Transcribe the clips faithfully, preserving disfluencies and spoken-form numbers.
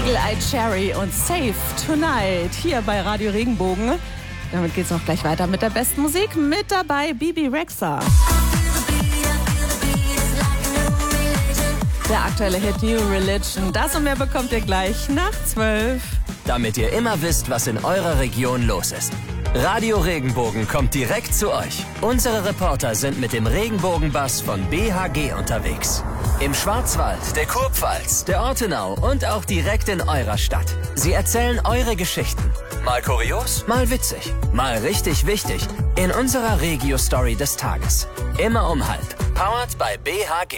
Eagle-Eye Cherry und Save Tonight hier bei Radio Regenbogen. Damit geht's auch gleich weiter mit der besten Musik. Mit dabei Bebe Rexha. Der aktuelle Hit New Religion. Das und mehr bekommt ihr gleich nach zwölf. Damit ihr immer wisst, was in eurer Region los ist. Radio Regenbogen kommt direkt zu euch. Unsere Reporter sind mit dem Regenbogenbus von B H G unterwegs. Im Schwarzwald, der Kurpfalz, der Ortenau und auch direkt in eurer Stadt. Sie erzählen eure Geschichten. Mal kurios, mal witzig, mal richtig wichtig. In unserer Regio-Story des Tages. Immer um halb. Powered by B H G.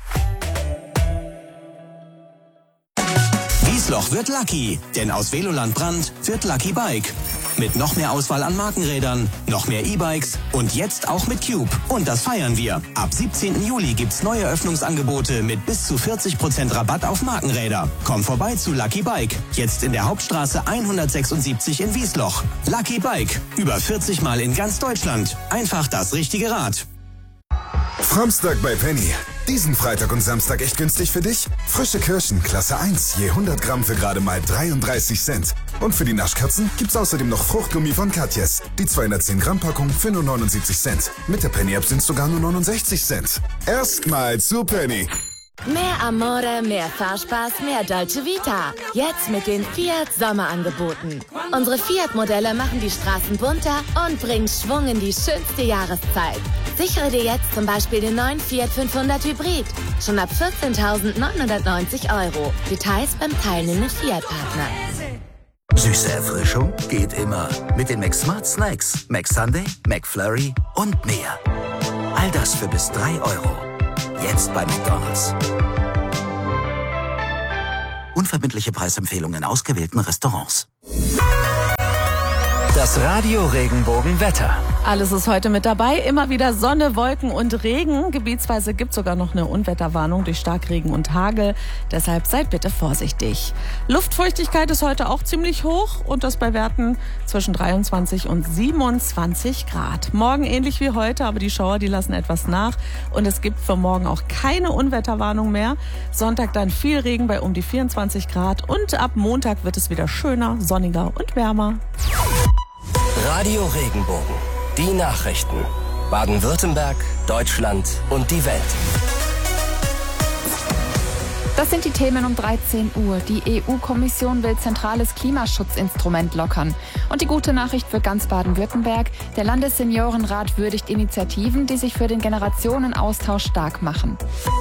Wiesloch wird Lucky, denn aus Veloland Brand wird Lucky Bike. Mit noch mehr Auswahl an Markenrädern, noch mehr E-Bikes und jetzt auch mit Cube. Und das feiern wir. Ab siebzehnten Juli gibt's neue Öffnungsangebote mit bis zu vierzig Prozent Rabatt auf Markenräder. Komm vorbei zu Lucky Bike. Jetzt in der Hauptstraße hundertsechsundsiebzig in Wiesloch. Lucky Bike. Über vierzig Mal in ganz Deutschland. Einfach das richtige Rad. Framstag bei Penny. Diesen Freitag und Samstag echt günstig für dich? Frische Kirschen, Klasse eins, je hundert Gramm für gerade mal dreiunddreißig Cent. Und für die Naschkatzen gibt's außerdem noch Fruchtgummi von Katjes. Die zweihundertzehn Gramm Packung für nur neunundsiebzig Cent. Mit der Penny-App sind's sogar nur neunundsechzig Cent. Erstmal zu Penny. Mehr Amore, mehr Fahrspaß, mehr Dolce Vita. Jetzt mit den Fiat Sommerangeboten. Unsere Fiat-Modelle machen die Straßen bunter und bringen Schwung in die schönste Jahreszeit. Sichere dir jetzt zum Beispiel den neuen Fiat fünfhundert Hybrid. Schon ab vierzehntausendneunhundertneunzig Euro. Details beim teilnehmenden Fiat-Partner. Süße Erfrischung geht immer. Mit den McSmart Snacks, McSunday, McFlurry und mehr. All das für bis drei Euro. Jetzt bei McDonald's. Unverbindliche Preisempfehlungen in ausgewählten Restaurants. Das Radio Regenbogen Wetter. Alles ist heute mit dabei. Immer wieder Sonne, Wolken und Regen. Gebietsweise gibt es sogar noch eine Unwetterwarnung durch Starkregen und Hagel. Deshalb seid bitte vorsichtig. Luftfeuchtigkeit ist heute auch ziemlich hoch und das bei Werten zwischen dreiundzwanzig und siebenundzwanzig Grad. Morgen ähnlich wie heute, aber die Schauer, die lassen etwas nach. Und es gibt für morgen auch keine Unwetterwarnung mehr. Sonntag dann viel Regen bei um die vierundzwanzig Grad. Und ab Montag wird es wieder schöner, sonniger und wärmer. Radio Regenbogen. Die Nachrichten. Baden-Württemberg, Deutschland und die Welt. Das sind die Themen um dreizehn Uhr. Die E U-Kommission will zentrales Klimaschutzinstrument lockern. Und die gute Nachricht für ganz Baden-Württemberg: Der Landesseniorenrat würdigt Initiativen, die sich für den Generationenaustausch stark machen.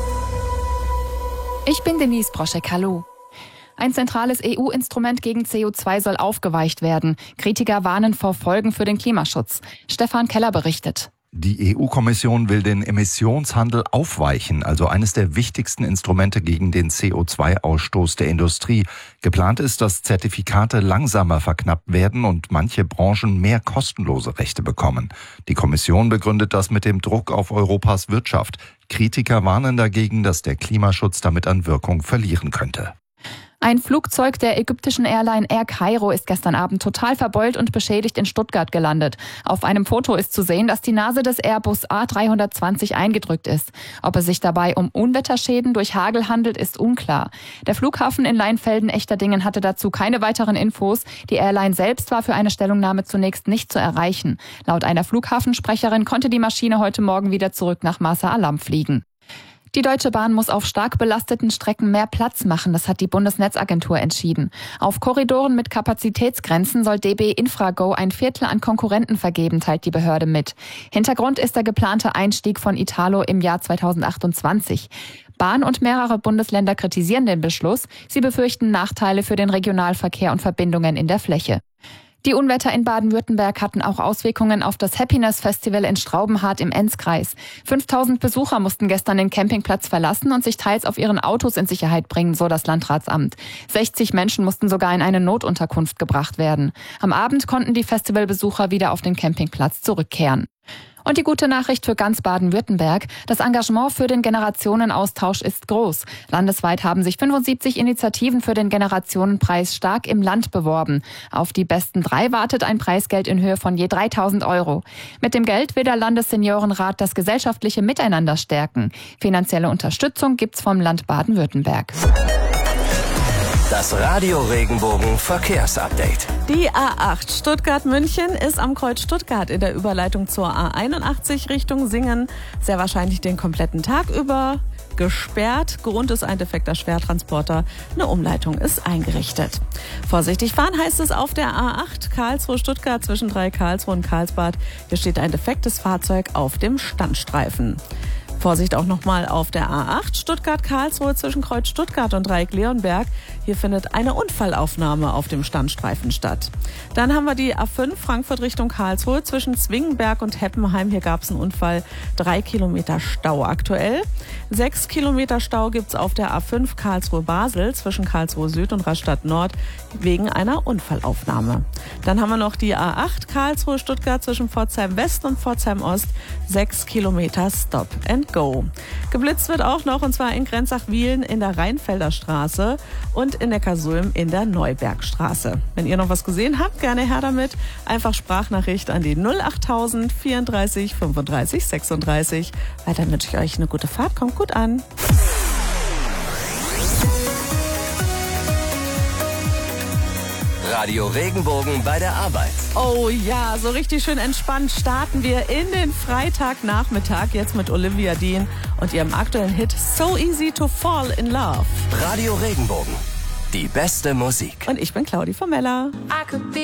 Ich bin Denise Broschek, hallo. Ein zentrales E U-Instrument gegen C O zwei soll aufgeweicht werden. Kritiker warnen vor Folgen für den Klimaschutz. Stefan Keller berichtet. Die E U-Kommission will den Emissionshandel aufweichen, also eines der wichtigsten Instrumente gegen den C O zwei Ausstoß der Industrie. Geplant ist, dass Zertifikate langsamer verknappt werden und manche Branchen mehr kostenlose Rechte bekommen. Die Kommission begründet das mit dem Druck auf Europas Wirtschaft. Kritiker warnen dagegen, dass der Klimaschutz damit an Wirkung verlieren könnte. Ein Flugzeug der ägyptischen Airline Air Cairo ist gestern Abend total verbeult und beschädigt in Stuttgart gelandet. Auf einem Foto ist zu sehen, dass die Nase des Airbus A dreihundertzwanzig eingedrückt ist. Ob es sich dabei um Unwetterschäden durch Hagel handelt, ist unklar. Der Flughafen in Leinfelden-Echterdingen hatte dazu keine weiteren Infos. Die Airline selbst war für eine Stellungnahme zunächst nicht zu erreichen. Laut einer Flughafensprecherin konnte die Maschine heute Morgen wieder zurück nach Marsa Alam fliegen. Die Deutsche Bahn muss auf stark belasteten Strecken mehr Platz machen, das hat die Bundesnetzagentur entschieden. Auf Korridoren mit Kapazitätsgrenzen soll D B Infrago ein Viertel an Konkurrenten vergeben, teilt die Behörde mit. Hintergrund ist der geplante Einstieg von Italo im Jahr zweitausendachtundzwanzig. Bahn und mehrere Bundesländer kritisieren den Beschluss. Sie befürchten Nachteile für den Regionalverkehr und Verbindungen in der Fläche. Die Unwetter in Baden-Württemberg hatten auch Auswirkungen auf das Happiness Festival in Straubenhardt im Enzkreis. fünftausend Besucher mussten gestern den Campingplatz verlassen und sich teils auf ihren Autos in Sicherheit bringen, so das Landratsamt. sechzig Menschen mussten sogar in eine Notunterkunft gebracht werden. Am Abend konnten die Festivalbesucher wieder auf den Campingplatz zurückkehren. Und die gute Nachricht für ganz Baden-Württemberg: Das Engagement für den Generationenaustausch ist groß. Landesweit haben sich fünfundsiebzig Initiativen für den Generationenpreis Stark im Land beworben. Auf die besten drei wartet ein Preisgeld in Höhe von je dreitausend Euro. Mit dem Geld will der Landesseniorenrat das gesellschaftliche Miteinander stärken. Finanzielle Unterstützung gibt's vom Land Baden-Württemberg. Das Radio Regenbogen Verkehrsupdate. Die A acht Stuttgart-München ist am Kreuz Stuttgart in der Überleitung zur A einundachtzig Richtung Singen sehr wahrscheinlich den kompletten Tag über gesperrt. Grund ist ein defekter Schwertransporter. Eine Umleitung ist eingerichtet. Vorsichtig fahren heißt es auf der A acht Karlsruhe-Stuttgart zwischen drei Karlsruhe und Karlsbad. Hier steht ein defektes Fahrzeug auf dem Standstreifen. Vorsicht auch nochmal auf der A acht Stuttgart-Karlsruhe zwischen Kreuz Stuttgart und Dreieck-Leonberg. Hier findet eine Unfallaufnahme auf dem Standstreifen statt. Dann haben wir die A fünf Frankfurt Richtung Karlsruhe zwischen Zwingenberg und Heppenheim. Hier gab es einen Unfall. Drei Kilometer Stau aktuell. Sechs Kilometer Stau gibt es auf der A fünf Karlsruhe-Basel zwischen Karlsruhe Süd und Rastatt Nord wegen einer Unfallaufnahme. Dann haben wir noch die A acht Karlsruhe-Stuttgart zwischen Pforzheim West und Pforzheim Ost. Sechs Kilometer Stop and Go. Geblitzt wird auch noch, und zwar in Grenzach-Wiehlen in der Rheinfelder Straße und in Neckarsulm in der Neubergstraße. Wenn ihr noch was gesehen habt, gerne her damit. Einfach Sprachnachricht an die null achttausend vierunddreißig fünfunddreißig sechsunddreißig. Weiter wünsche ich euch eine gute Fahrt. Kommt gut an. Radio Regenbogen bei der Arbeit. Oh ja, so richtig schön entspannt starten wir in den Freitagnachmittag jetzt mit Olivia Dean und ihrem aktuellen Hit So Easy to Fall in Love. Radio Regenbogen, die beste Musik. Und ich bin Claudi Formella. I could be